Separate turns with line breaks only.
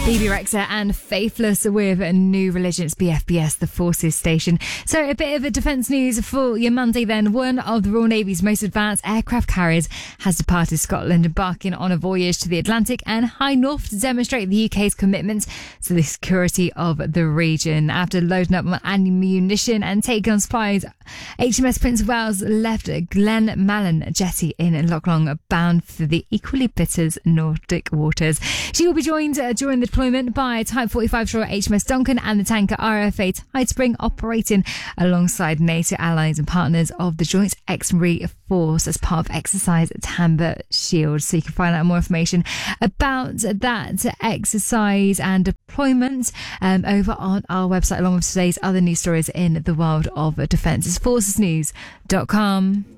Bebe Rexha and Faithless with a New Religion. It's BFBS, the Forces station. So a bit of a defence news for your Monday then. One of the Royal Navy's most advanced aircraft carriers has departed Scotland, embarking on a voyage to the Atlantic and High North to demonstrate the UK's commitment to the security of the region. After loading up on ammunition and taking on supplies, HMS Prince of Wales left Glenmallan jetty in Loch Long, bound for the equally bitter Nordic waters. She will be joined during the deployment by Type 45 Shore HMS Duncan and the tanker RFA Tidespring, operating alongside NATO allies and partners of the Joint Expeditionary Force as part of exercise Timber Shield. So you can find out more information about that exercise and deployment over on our website, along with today's other news stories in the world of defence. It's forcesnews.com.